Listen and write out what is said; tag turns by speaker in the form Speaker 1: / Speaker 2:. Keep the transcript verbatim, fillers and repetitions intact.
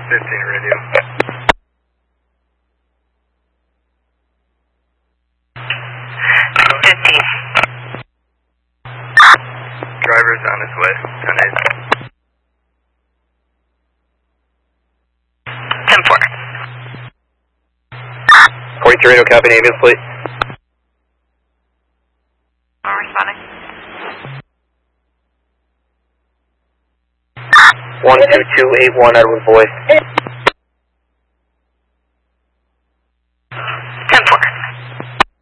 Speaker 1: fifteen radio.
Speaker 2: fifteen.
Speaker 1: Driver's on his way. ten eight.
Speaker 2: ten four.
Speaker 1: forty-two radio, copy, ambulance plate.
Speaker 2: I'm responding.
Speaker 1: one two two eight one, Edward Boy.